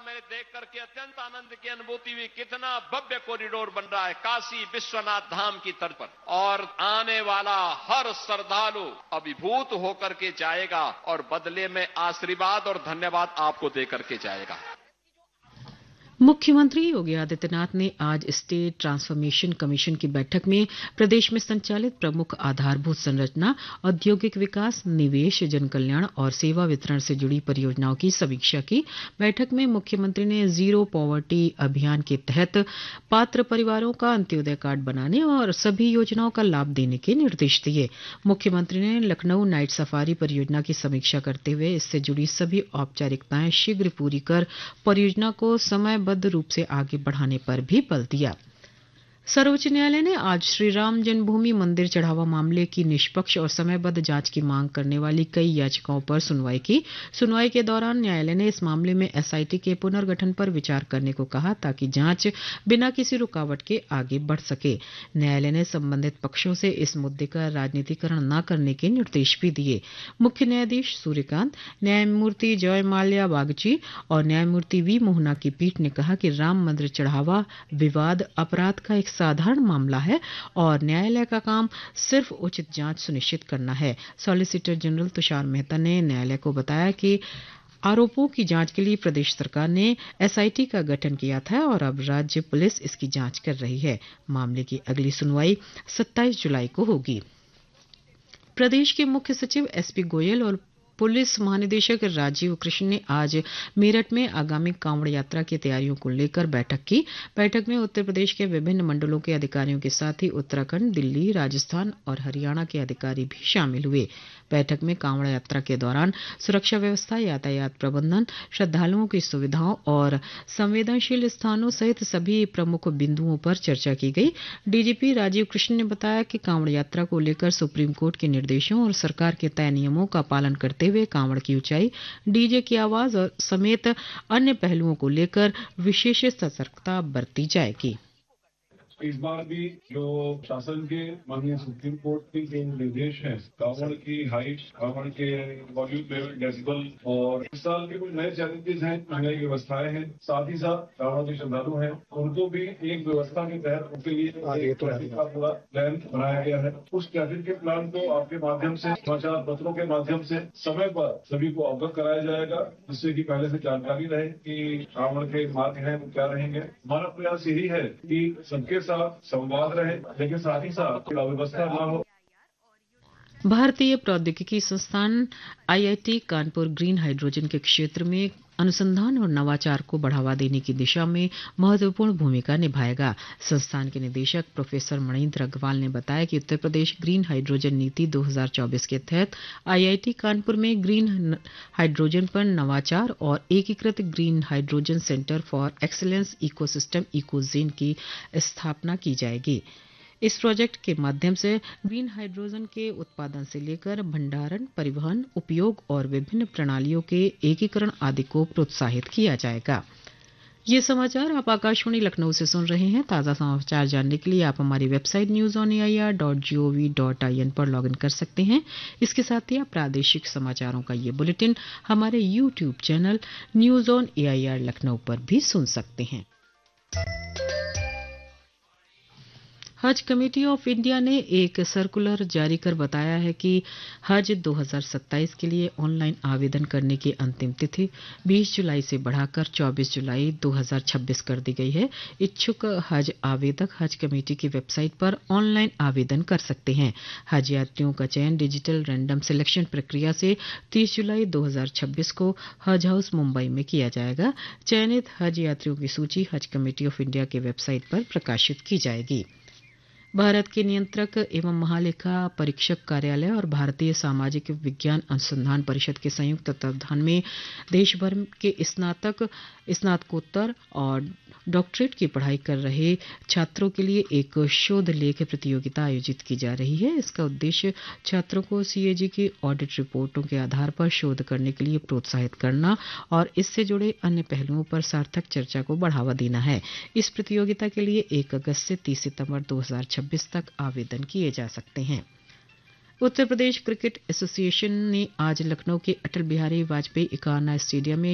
मैंने देख करके अत्यंत आनंद की अनुभूति हुई। कितना भव्य कॉरिडोर बन रहा है काशी विश्वनाथ धाम की तर्ज पर, और आने वाला हर श्रद्धालु अभिभूत होकर के जाएगा और बदले में आशीर्वाद और धन्यवाद आपको दे करके जाएगा। मुख्यमंत्री योगी आदित्यनाथ ने आज स्टेट ट्रांसफॉर्मेशन कमीशन की बैठक में प्रदेश में संचालित प्रमुख आधारभूत संरचना, औद्योगिक विकास, निवेश, जनकल्याण और सेवा वितरण से जुड़ी परियोजनाओं की समीक्षा की। बैठक में मुख्यमंत्री ने जीरो पॉवर्टी अभियान के तहत पात्र परिवारों का अंत्योदय कार्ड बनाने और सभी योजनाओं का लाभ देने के निर्देश दिए। मुख्यमंत्री ने लखनऊ नाइट सफारी परियोजना की समीक्षा करते हुए इससे जुड़ी सभी औपचारिकताएं शीघ्र पूरी कर परियोजना को समयबद्ध रूप से आगे बढ़ाने पर भी बल दिया। सर्वोच्च न्यायालय ने आज श्री राम जन्मभूमि मंदिर चढ़ावा मामले की निष्पक्ष और समयबद्ध जांच की मांग करने वाली कई याचिकाओं पर सुनवाई की। सुनवाई के दौरान न्यायालय ने इस मामले में एसआईटी के पुनर्गठन पर विचार करने को कहा ताकि जांच बिना किसी रुकावट के आगे बढ़ सके। न्यायालय ने संबंधित पक्षों से इस मुद्दे का राजनीतिकरण न करने के निर्देश भी दिए। मुख्य न्यायाधीश सूर्यकांत, न्यायमूर्ति जय माल्या बागची और न्यायमूर्ति वी मोहना की पीठ ने कहा कि राम मंदिर चढ़ावा विवाद अपराध का एक साधारण मामला है और न्यायालय का काम सिर्फ उचित जांच सुनिश्चित करना है। सॉलिसिटर जनरल तुषार मेहता ने न्यायालय को बताया कि आरोपों की जांच के लिए प्रदेश सरकार ने एसआईटी का गठन किया था और अब राज्य पुलिस इसकी जांच कर रही है। मामले की अगली सुनवाई 27 जुलाई को होगी। प्रदेश के मुख्य सचिव एसपी गोयल और पुलिस महानिदेशक राजीव कृष्ण ने आज मेरठ में आगामी कांवड़ यात्रा की तैयारियों को लेकर बैठक की। बैठक में उत्तर प्रदेश के विभिन्न मंडलों के अधिकारियों के साथ ही उत्तराखंड, दिल्ली, राजस्थान और हरियाणा के अधिकारी भी शामिल हुए। बैठक में कांवड़ यात्रा के दौरान सुरक्षा व्यवस्था, यातायात प्रबंधन, श्रद्धालुओं की सुविधाओं और संवेदनशील स्थानों सहित सभी प्रमुख बिंदुओं पर चर्चा की गई। डीजीपी राजीव कृष्ण ने बताया कि कांवड़ यात्रा को लेकर सुप्रीम कोर्ट के निर्देशों और सरकार के तय नियमों का पालन करते हुए कांवड़ की ऊंचाई, डीजे की आवाज और समेत अन्य पहलुओं को लेकर विशेष सतर्कता बरती जाएगी। इस बार भी जो शासन के माननीय सुप्रीम कोर्ट के जो निर्देश हैं, कांवड़ की हाइट, कांवड़ के वॉल्यूम लेवल, डेसिबल, और इस साल के कुछ नए चैलेंजेस हैं, नई व्यवस्थाएं हैं। साथ ही साथ कांवड़ के श्रद्धालु हैं, उनको भी एक व्यवस्था के तहत उनके लिए ट्रैफिक का पूरा प्लान बनाया गया है। उस ट्रैफिक के प्लान को आपके माध्यम से, समाचार पत्रों के माध्यम से समय पर सभी को अवगत कराया जाएगा, जिससे कि पहले से जानकारी रहे कि कांवड़ के मार्ग हैं वो क्या रहेंगे। हमारा प्रयास यही है कि सबके संवाद रहे, लेकिन साथ ही साथ अव्यवस्था न हो। भारतीय प्रौद्योगिकी संस्थान आईआईटी कानपुर ग्रीन हाइड्रोजन के क्षेत्र में अनुसंधान और नवाचार को बढ़ावा देने की दिशा में महत्वपूर्ण भूमिका निभाएगा। संस्थान के निदेशक प्रोफेसर मणिन्द्र अग्रवाल ने बताया कि उत्तर प्रदेश ग्रीन हाइड्रोजन नीति 2024 के तहत आईआईटी कानपुर में ग्रीन हाइड्रोजन पर नवाचार और एकीकृत green hydrogen centre for excellence ecosystem इकोजेन की स्थापना की जाएगी। इस प्रोजेक्ट के माध्यम से ग्रीन हाइड्रोजन के उत्पादन से लेकर भंडारण, परिवहन, उपयोग और विभिन्न प्रणालियों के एकीकरण आदि को प्रोत्साहित किया जाएगा। ये समाचार आप आकाशवाणी लखनऊ से सुन रहे हैं। ताज़ा समाचार जानने के लिए आप हमारी वेबसाइट newsonair.gov.in पर लॉगिन कर सकते हैं। इसके साथ ही आप प्रादेशिक समाचारों का ये बुलेटिन हमारे YouTube channel news on AIR Lucknow पर भी सुन सकते हैं। हज कमेटी ऑफ इंडिया ने एक सर्कुलर जारी कर बताया है कि हज 2027 के लिए ऑनलाइन आवेदन करने की अंतिम तिथि 20 जुलाई से बढ़ाकर 24 जुलाई 2026 कर दी गई है। इच्छुक हज आवेदक हज कमेटी की वेबसाइट पर ऑनलाइन आवेदन कर सकते हैं। हज यात्रियों का चयन डिजिटल रैंडम सिलेक्शन प्रक्रिया से 30 जुलाई 2026 को हज हाउस मुंबई में किया जाएगा। चयनित हज यात्रियों की सूची हज कमेटी ऑफ इंडिया के वेबसाइट पर प्रकाशित की जाएगी। भारत के नियंत्रक एवं महालेखा परीक्षक कार्यालय और भारतीय सामाजिक विज्ञान अनुसंधान परिषद के संयुक्त तत्वावधान में देश भर के स्नातक, स्नातकोत्तर और डॉक्टरेट की पढ़ाई कर रहे छात्रों के लिए एक शोध लेख प्रतियोगिता आयोजित की जा रही है। इसका उद्देश्य छात्रों को सीएजी की ऑडिट रिपोर्टों के आधार पर शोध करने के लिए प्रोत्साहित करना और इससे जुड़े अन्य पहलुओं पर सार्थक चर्चा को बढ़ावा देना है। इस प्रतियोगिता के लिए 1 अगस्त से 30 सितंबर 2026 तक आवेदन किए जा सकते हैं। उत्तर प्रदेश क्रिकेट एसोसिएशन ने आज लखनऊ के अटल बिहारी वाजपेयी एकाना स्टेडियम में